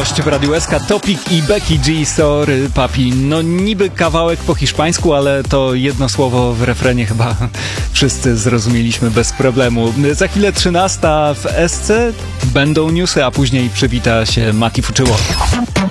Gość w Radiu SK, Topic i Becky G, Sorry Papi. No niby kawałek po hiszpańsku, ale to jedno słowo w refrenie chyba wszyscy zrozumieliśmy bez problemu. Za chwilę 13 w SC będą newsy, a później przywita się Mati Fuczyło.